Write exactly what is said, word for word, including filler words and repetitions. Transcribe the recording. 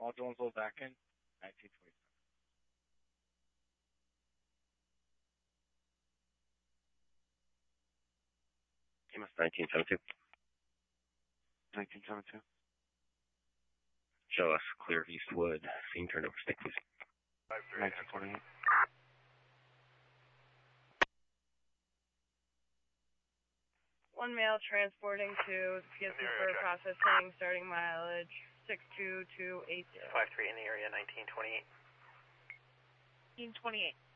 All Jonesville back in, nineteen twenty-seven. Amos nineteen seventy-two. nineteen seventy-two. Show us clear Eastwood. Scene turnover stick, please. nineteen twenty-eight. One male transporting to P S C for processing, starting mileage six two two eight zero. five three in the area, nineteen twenty-eight. nineteen twenty-eight.